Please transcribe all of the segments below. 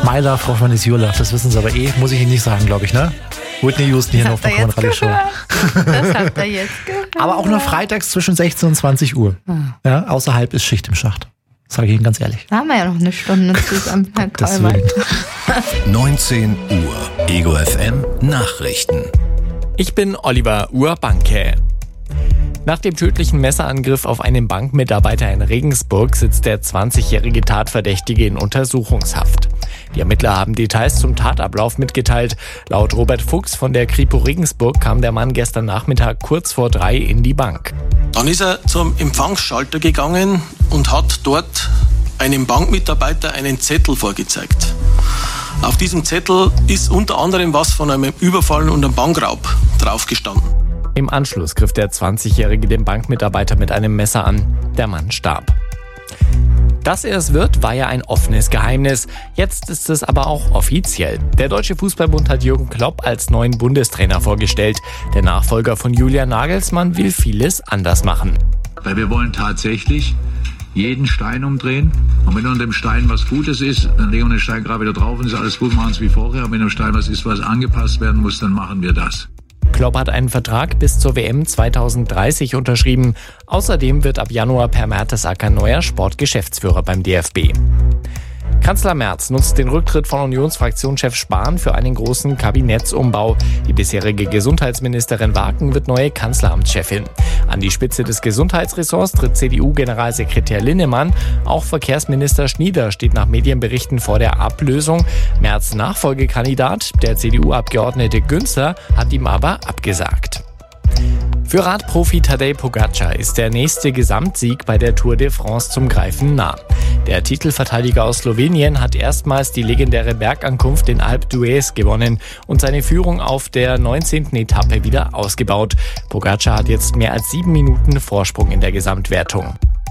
My Love, Hoffmann is Your Love. Das wissen Sie aber muss ich Ihnen nicht sagen, glaube ich, ne? Whitney Houston hier auf der Hoffmann Show. Das habt ihr jetzt gehört. Aber auch nur freitags zwischen 16 und 20 Uhr. Ja, außerhalb ist Schicht im Schacht. Sage ich Ihnen ganz ehrlich. Da haben wir ja noch eine Stunde zusammen, Herr Kollmann. 19 Uhr. Ego FM Nachrichten. Ich bin Oliver Urbanke. Nach dem tödlichen Messerangriff auf einen Bankmitarbeiter in Regensburg sitzt der 20-jährige Tatverdächtige in Untersuchungshaft. Die Ermittler haben Details zum Tatablauf mitgeteilt. Laut Robert Fuchs von der Kripo Regensburg kam der Mann gestern Nachmittag kurz vor 3 in die Bank. Dann ist er zum Empfangsschalter gegangen und hat dort einem Bankmitarbeiter einen Zettel vorgezeigt. Auf diesem Zettel ist unter anderem was von einem Überfall und einem Bankraub draufgestanden. Im Anschluss griff der 20-Jährige den Bankmitarbeiter mit einem Messer an. Der Mann starb. Dass er es wird, war ja ein offenes Geheimnis. Jetzt ist es aber auch offiziell. Der Deutsche Fußballbund hat Jürgen Klopp als neuen Bundestrainer vorgestellt. Der Nachfolger von Julian Nagelsmann will vieles anders machen. Weil wir wollen tatsächlich jeden Stein umdrehen. Und wenn unter dem Stein was Gutes ist, dann legen wir den Stein gerade wieder drauf und ist alles gut, machen es wie vorher. Und wenn im Stein was ist, was angepasst werden muss, dann machen wir das. Klopp hat einen Vertrag bis zur WM 2030 unterschrieben. Außerdem wird ab Januar Per Mertesacker neuer Sportgeschäftsführer beim DFB. Kanzler Merz nutzt den Rücktritt von Unionsfraktionschef Spahn für einen großen Kabinettsumbau. Die bisherige Gesundheitsministerin Waken wird neue Kanzleramtschefin. An die Spitze des Gesundheitsressorts tritt CDU-Generalsekretär Linnemann. Auch Verkehrsminister Schnieder steht nach Medienberichten vor der Ablösung. Merz' Nachfolgekandidat, der CDU-Abgeordnete Günzler, hat ihm aber abgesagt. Für Radprofi Tadej Pogačar ist der nächste Gesamtsieg bei der Tour de France zum Greifen nah. Der Titelverteidiger aus Slowenien hat erstmals die legendäre Bergankunft in Alpe d'Huez gewonnen und seine Führung auf der 19. Etappe wieder ausgebaut. Pogačar hat jetzt mehr als 7 Minuten Vorsprung in der Gesamtwertung.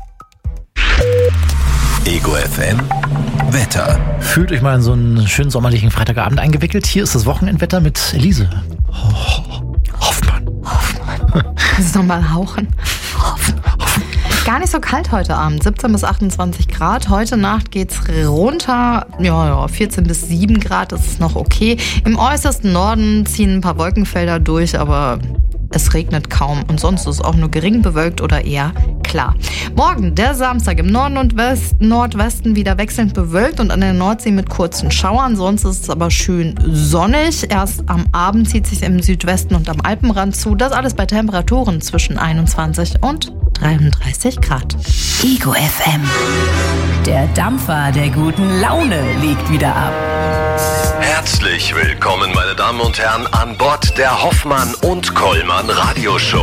Ego FM Wetter. Fühlt euch mal in so einen schönen sommerlichen Freitagabend eingewickelt. Hier ist das Wochenendwetter mit Elise. Hoffmann. Lass es doch mal hauchen. Gar nicht so kalt heute Abend, 17 bis 28 Grad. Heute Nacht geht's runter, 14 bis 7 Grad, das ist noch okay. Im äußersten Norden ziehen ein paar Wolkenfelder durch, aber es regnet kaum und sonst ist es auch nur gering bewölkt oder eher klar. Morgen, der Samstag, im Norden und Nordwesten wieder wechselnd bewölkt und an der Nordsee mit kurzen Schauern. Sonst ist es aber schön sonnig. Erst am Abend zieht sich im Südwesten und am Alpenrand zu. Das alles bei Temperaturen zwischen 21 und 33 Grad. Ego FM. Der Dampfer der guten Laune legt wieder ab. Herzlich willkommen, meine Damen und Herren, an Bord der Hoffmann und Kollmann Radioshow.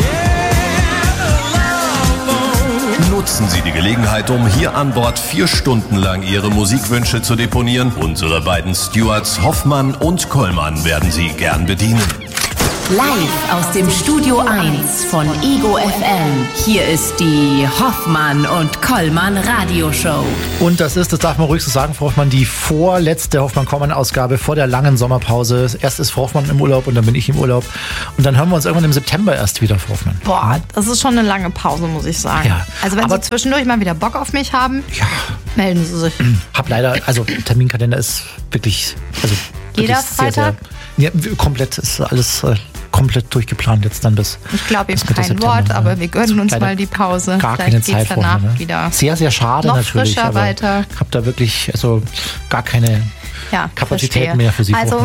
Nutzen Sie die Gelegenheit, um hier an Bord 4 Stunden lang Ihre Musikwünsche zu deponieren. Unsere beiden Stewards Hoffmann und Kollmann werden Sie gern bedienen. Live aus dem Studio 1 von Ego FM. Hier ist die Hoffmann und Kollmann Radioshow. Und das darf man ruhig so sagen, Frau Hoffmann, die vorletzte Hoffmann-Kollmann-Ausgabe vor der langen Sommerpause. Erst ist Frau Hoffmann im Urlaub und dann bin ich im Urlaub. Und dann hören wir uns irgendwann im September erst wieder, Frau Hoffmann. Boah, das ist schon eine lange Pause, muss ich sagen. Ja, also wenn Sie zwischendurch mal wieder Bock auf mich haben, melden Sie sich. Hab leider, Terminkalender ist wirklich, jeder Freitag? Komplett ist alles komplett durchgeplant jetzt dann bis. Ich glaube ihm Mitte kein September, Wort, aber wir gönnen uns mal die Pause. Gar Vielleicht keine geht's Zeit danach vorher, ne? wieder. Sehr, sehr schade noch natürlich. Frischer aber weiter. Ich habe da wirklich gar keine Kapazität mehr für Sie. Also,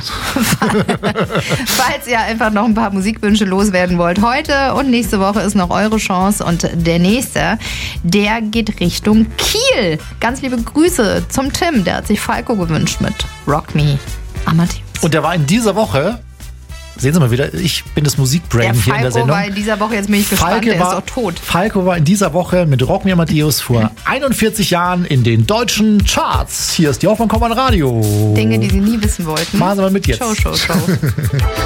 falls ihr einfach noch ein paar Musikwünsche loswerden wollt, heute und nächste Woche ist noch eure Chance. Und der nächste, der geht Richtung Kiel. Ganz liebe Grüße zum Tim, der hat sich Falco gewünscht mit Rock Me Amadeus. Und der war in dieser Woche, sehen Sie mal wieder, ich bin das Musikbrain hier in der Sendung. Falco war in dieser Woche, jetzt bin ich gespannt, der ist auch tot. Falco war in dieser Woche mit Rock Me Amadeus vor 41 Jahren in den deutschen Charts. Hier ist die Hoffmann-Kollmann Radio. Dinge, die Sie nie wissen wollten. Machen Sie mal mit jetzt. Show.